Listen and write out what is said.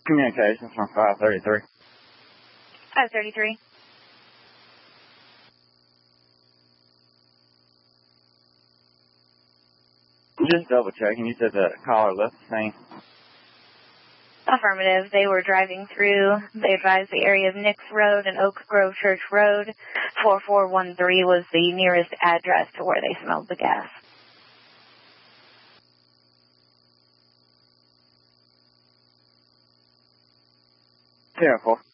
Communications from 533. 533. Just double checking. You said the caller left the scene. Affirmative. They were driving through. They advised the area of Nix Road and Oak Grove Church Road. 4413 was the nearest address to where they smelled the gas. Yeah, 4.